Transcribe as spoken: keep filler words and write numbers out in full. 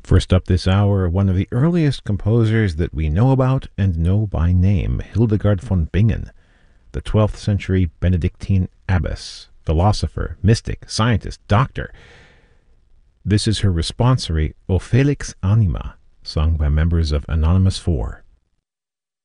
First up this hour, one of the earliest composers that we know about and know by name, Hildegard von Bingen, the twelfth century Benedictine abbess, philosopher, mystic, scientist, doctor. This is her responsory O Felix Anima, sung by members of Anonymous Four.